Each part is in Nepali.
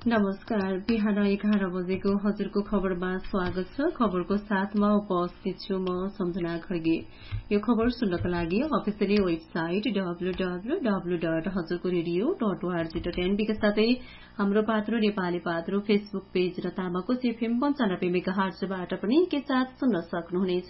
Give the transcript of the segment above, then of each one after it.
नमस्कार। बिहान 11 बजेको हजुरको खबरमा स्वागत छ। खबरको साथमा उपस्थित छु म सम्झना खड्गे। यो खबर सुन्नका लागि अफिसियली वेबसाइट www.hazurkoradio.org.nb का साथै हाम्रो पात्रो नेपाली पात्रो फेसबुक पेज र तामाकोस FM 95 मेगाहर्जबाट पनि एकैसाथ सुन्न सक्नुहुनेछ।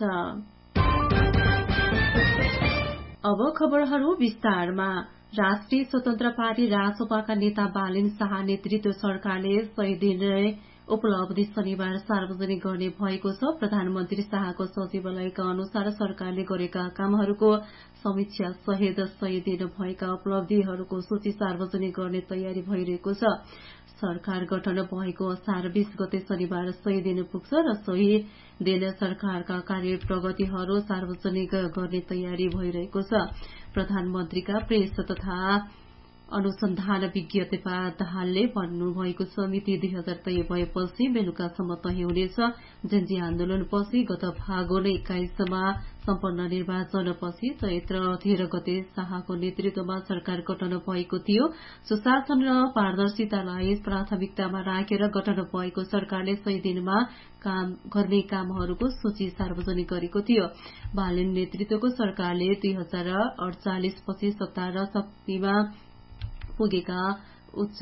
अब खबरहरू विस्तारमा। राष्ट्रिय स्वतन्त्र पार्टी रासोपाका नेता बालेन शाह नेतृत्व सरकारले 100 दिने उपलब्धि शनिबार सार्वजनिक गर्ने भएको छ। प्रधानमन्त्री शाहको सचिवालयका अनुसार सरकारले गरेका कामहरूको समीक्षा सहित 100 दिन भएका उपलब्धिहरूको सूची सार्वजनिक गर्ने तयारी भइरहेको छ। सरकार गठन भएको असार 20 गते शनिबार 100 दिन पुग्छ र 100 दिन सरकारका कार्य प्रगतिहरू सार्वजनिक गर्ने तयारी भइरहेको छ। प्रधानमन्त्रीका प्रेस तथा अनुसन्धान विज्ञ तेपा दाहालले भन्नुभएको छ, मिति 2000 तय भएपछि बेलुकासम्म तय हुनेछ। जनजी आन्दोलनपछि गत फागुन 21मा सम्पन्न निर्वाचनपछि चैत्र 13 गते शाहको नेतृत्वमा सरकार गठन भएको थियो। सुशासन र पारदर्शितालाई प्राथमिकतामा राखेर गठन भएको सरकारले 100 दिनमा गर्ने कामहरूको सूची सार्वजनिक गरेको थियो। बालेन नेतृत्वको सरकारले 2048 पछि सत्ता र शक्तिमा पुगेका उच्च